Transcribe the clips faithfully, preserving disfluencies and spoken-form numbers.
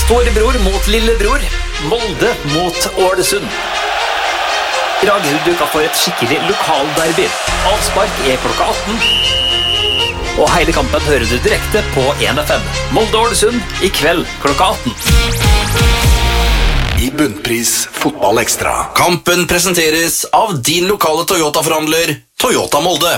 Storebror mot lillebror. Molde mot Ålesund. Kragerø dukket for et skikkelig lokalderby. Avspark er klokka atten. Og hele kampen hører du direkte på en F M. Molde-Ålesund i kveld klokka atten. I Bunnpris Fotball Extra. Kampen presenteres av din lokale Toyota-forhandler, Toyota Molde.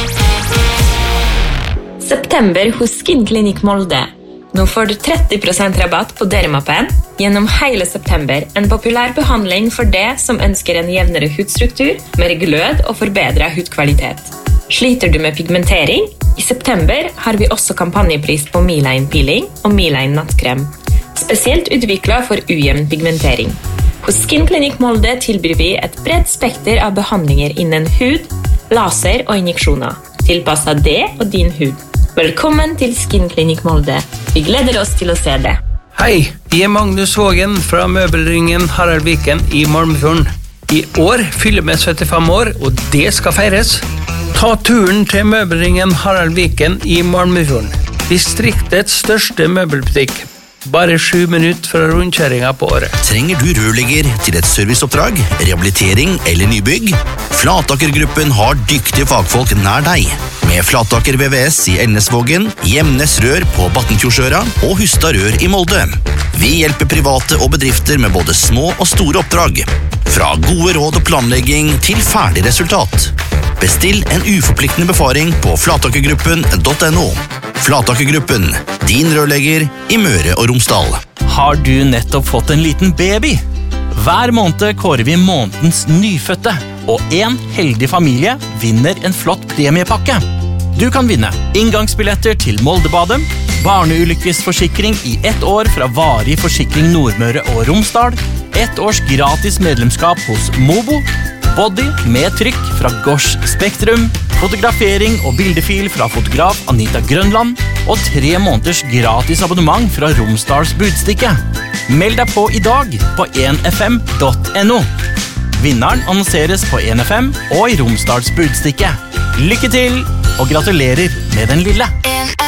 September hos Skinklinikk Molde. Nå får du tretti prosent rabatt på Dermapen gjennom hele september. En populær behandling for det som ønsker en jevnere hudstruktur, mer glød og forbedret hudkvalitet. Sliter du med pigmentering? I september har vi også kampanjepris på Miline Peeling og Miline Nattkrem. Spesielt utviklet for ujevn pigmentering. Hos Skinklinikk Molde tilbyr vi et bredt spekter av behandlinger innen hud, laser og injeksjoner. Tilpasset det og din hud. Velkommen til Skinklinikk Molde. Vi gleder oss til å se det. Hei, jeg er Magnus Vågen fra Møbelringen Harald Viken i Malmefjorden. I år fyller vi syttifem år, og det skal feires. Ta turen til Møbelringen Harald Viken i Malmefjorden. Distriktets største møbelbutikk. Bare sju minutter fra rundkjøringen på året. Trenger du rørlegger til et serviceoppdrag, rehabilitering eller nybygg? Flataker-gruppen har dyktige fagfolk nær deg. Med Flataker V V S i Elnesvågen, Gjemnes Rør på Battenfjordsøra og Hustad Rør i Molde. Vi hjelper private og bedrifter med både små og store oppdrag. Fra gode råd og planlegging til ferdig resultat. Bestill en uforpliktende befaring på flatakergruppen punktum no. Flatakergruppen, din rørlegger i Møre og Romsdal. Har du nettopp fått en liten baby? Hver måned kårer vi månedens nyfødte, og en heldig familie vinner en flott premiepakke. Du kan vinne inngangsbilletter til Moldebadet, barneulykkesforsikring i ett år fra Varig Forsikring Nordmøre og Romsdal, ett års gratis medlemskap hos Mobo, body med trykk fra Gosh Spektrum, fotografering og bildefil fra fotograf Anita Grønland og tre måneders gratis abonnement fra Romsdals Budstikke. Meld deg på i dag på en f m punktum no. Vinneren annonseres på en F M og i Romsdals Budstikke. Lykke til, og gratulerer med den lille!